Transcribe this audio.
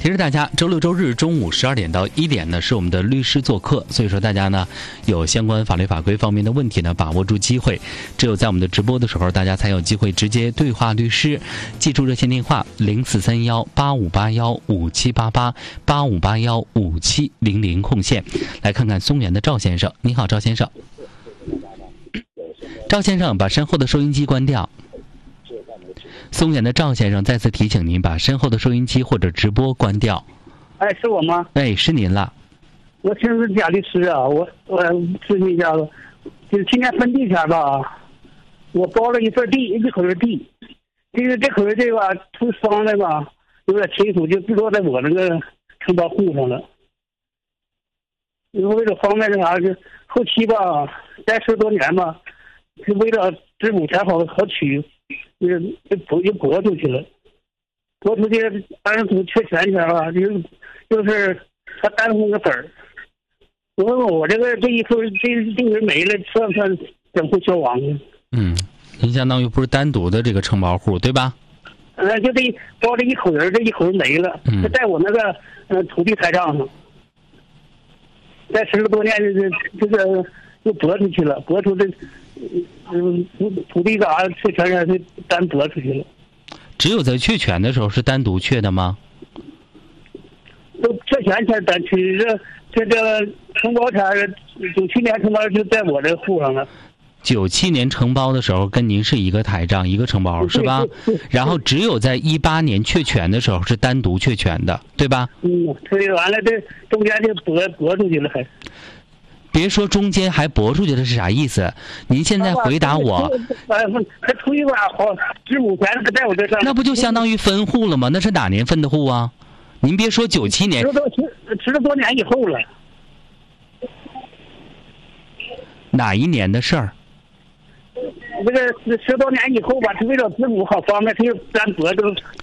提示大家，周六周日中午12点到1点呢是我们的律师做客，所以说大家呢有相关法律法规方面的问题呢，把握住机会，只有在我们的直播的时候，大家才有机会直接对话律师。记住热线电话04318581578885815700空线。来看看松原的赵先生，你好，赵先生。赵先生，把身后的收音机关掉。松原的赵先生再次提醒您，把身后的收音机或者直播关掉。 哎，是我吗？ 哎，是您了。 我请是贾律师啊，我咨询一下子，就是今年分地前吧，我包了一口地，这口地吧，出伤了吧，有点清楚，就落在我那个承包户上了。因为为了方便那啥，就后期吧，再10多年吧，就为了支补钱好取，就拨出去了。拨出去，当时总缺钱去了，就是他单红个本儿。我问我这一口这人没了，算不算整户消亡呢？ 您相当于不是单独的这个承包户，对吧？ 就这包这一口人，这一口人没了，就在我那个土地台账上。在10多年，这个又拨出去了，拨出这，土地干啥确权是单拨出去了。 只有在确权的时候是单独确的吗？ 都确权才单取，这个承包权97年承包就在我这户上了。 97年承包的时候跟您是一个台账一个承包是吧？然后只有在18年确权的时候是单独确权的，对吧？ 对，完了这中间就拨出去了还。 别说中间还拨出去了是啥意思？您现在回答我。 他出一把好支补权在我这上。 那不就相当于分户了吗？那是哪年分的户啊？您别说97年 ，10多年以后了。 哪一年的事儿？ 这个10多年以后吧，他为了支补好方便，他就单拨